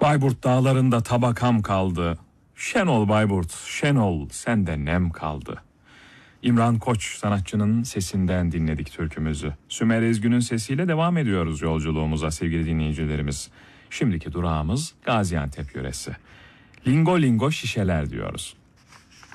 Bayburt dağlarında tabakam kaldı. Şen ol Bayburt, şen ol, sende nem kaldı. İmran Koç sanatçının sesinden dinledik türkümüzü. Sümer Ezgün'ün sesiyle devam ediyoruz yolculuğumuza sevgili dinleyicilerimiz. Şimdiki durağımız Gaziantep yöresi. Lingo lingo şişeler diyoruz.